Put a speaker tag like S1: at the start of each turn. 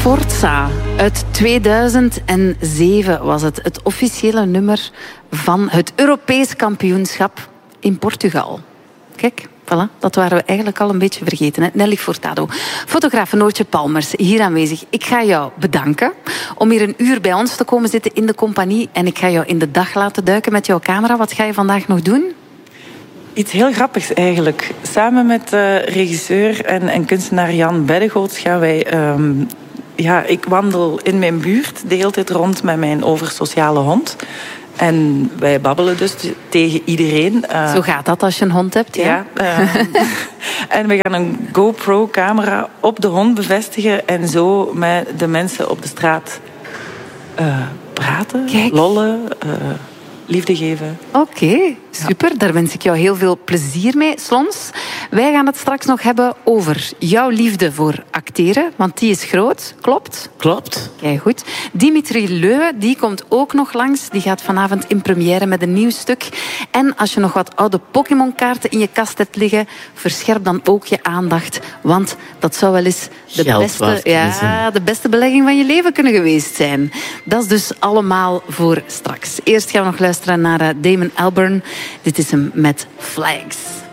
S1: Forza. Uit 2007 was het officiële nummer van het Europees kampioenschap in Portugal. Kijk, voilà, dat waren we eigenlijk al een beetje vergeten. Hè? Nelly Furtado. Fotograaf Noortje Palmers, hier aanwezig. Ik ga jou bedanken om hier een uur bij ons te komen zitten in de compagnie. En ik ga jou in de dag laten duiken met jouw camera. Wat ga je vandaag nog doen?
S2: Iets heel grappigs eigenlijk. Samen met regisseur en kunstenaar Jan Beddegoots gaan wij... ik wandel in mijn buurt de hele tijd rond met mijn oversociale hond. En wij babbelen dus tegen iedereen.
S1: Zo gaat dat als je een hond hebt, ja?
S2: En we gaan een GoPro-camera op de hond bevestigen en zo met de mensen op de straat praten,
S1: Kijk.
S2: lollen, liefde geven.
S1: Oké, super. Daar wens ik jou heel veel plezier mee, Slons. Wij gaan het straks nog hebben over jouw liefde voor acteren, want die is groot. Klopt?
S3: Klopt.
S1: Kijk goed. Dimitri Leu, die komt ook nog langs. Die gaat vanavond in première met een nieuw stuk. En als je nog wat oude Pokémon-kaarten in je kast hebt liggen, verscherp dan ook je aandacht. Want dat zou wel eens de beste belegging van je leven kunnen geweest zijn. Dat is dus allemaal voor straks. Eerst gaan we nog luisteren naar Damon Albarn. Dit is hem met Flags.